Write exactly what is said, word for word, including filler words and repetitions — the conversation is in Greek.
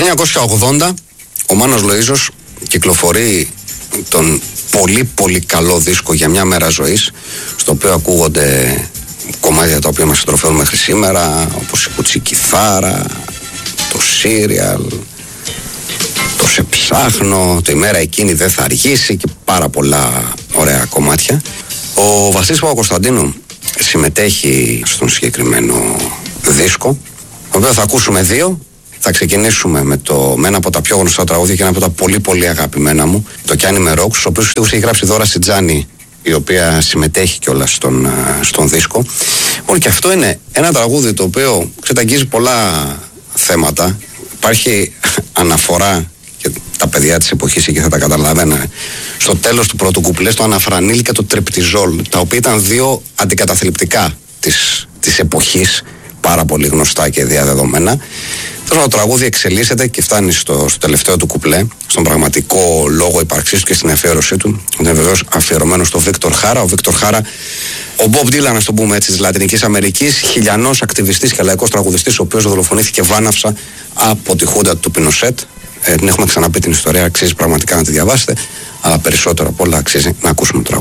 εννιακόσια ογδόντα ο Μάνος Λοΐζος κυκλοφορεί τον πολύ πολύ καλό δίσκο «Για μια μέρα ζωής», στο οποίο ακούγονται κομμάτια τα οποία μας συντροφεύουν μέχρι σήμερα, όπως η Κουτσικιθάρα, το Σύριαλ, το «Σε ψάχνω», το «Η μέρα εκείνη δεν θα αργήσει» και πάρα πολλά ωραία κομμάτια. Ο Βασίλης Παπακοσταντίνου συμμετέχει στον συγκεκριμένο δίσκο, το οποίο θα ακούσουμε δύο. Θα ξεκινήσουμε με, το, με ένα από τα πιο γνωστά τραγούδια και ένα από τα πολύ πολύ αγαπημένα μου, το «Κι αν είμαι ροκ», στους οποίους έχει γράψει Δώρα Σιτζάνη, η οποία συμμετέχει κιόλας στον, στον δίσκο. Λοιπόν, και αυτό είναι ένα τραγούδι το οποίο ξεταγγίζει πολλά θέματα. Υπάρχει αναφορά, και τα παιδιά της εποχής εκεί θα τα καταλαβαίνουν, στο τέλος του πρώτου κουπλέ, το Αναφρανίλ και το Τρεπτιζόλ, τα οποία ήταν δύο αντικαταθλιπτικά της, της εποχής, πάρα πολύ γνωστά και διαδεδομένα. Το τραγούδι εξελίσσεται και φτάνει στο, στο τελευταίο του κουπλέ, στον πραγματικό λόγο ύπαρξής του και στην αφιέρωσή του. Είναι βεβαίως αφιερωμένο στο Βίκτορ Χάρα. Ο Βίκτορ Χάρα, ο Μπομπ Ντίλαν, να το πούμε έτσι, της Λατινικής Αμερικής, χιλιανός ακτιβιστής και λαϊκός τραγουδιστής, ο οποίος δολοφονήθηκε βάναυσα από τη χούντα του Πινοσέτ. Ε, την έχουμε ξαναπεί την ιστορία, αξίζει πραγματικά να τη διαβάσετε, αλλά περισσότερο απ' όλα αξίζει να ακούσουμε το τραγούδι.